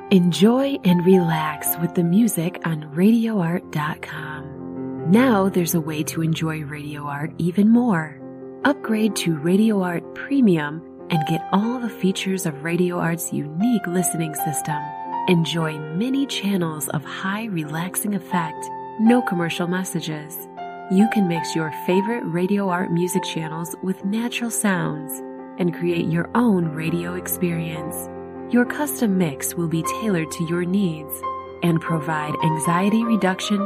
Enjoy and relax with the music on RadioArt.com. Now there's a way to enjoy Radio Art even more. Upgrade to Radio Art Premium and get all the features of Radio Art's unique listening system. Enjoy many channels of high relaxing effect, no commercial messages. You can mix your favorite Radio Art music channels with natural sounds and create your own radio experience. Your custom mix will be tailored to your needs and provide anxiety reduction